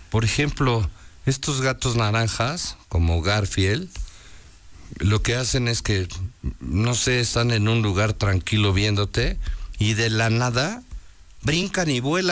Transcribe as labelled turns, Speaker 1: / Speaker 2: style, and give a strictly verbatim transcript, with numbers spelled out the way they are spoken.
Speaker 1: Por ejemplo, estos gatos naranjas, como Garfield, lo que hacen es que, no sé, están en un lugar tranquilo viéndote y de la nada brincan y vuelan.